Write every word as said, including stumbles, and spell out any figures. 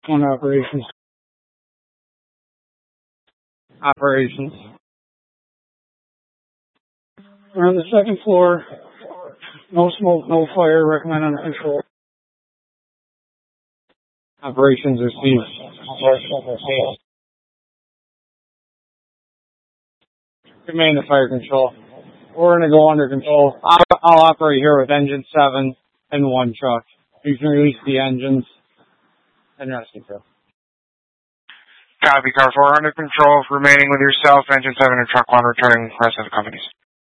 One operations. Operations. We're on the second floor. No smoke, no fire. Recommend under control. Operations received. Remain at fire control. We're going to go under control. I'll, I'll operate here with engine seven and one truck. You can release the engines and rescue crew. Copy, car four under control, remaining with yourself, engine seven and truck one, returning rest of the companies.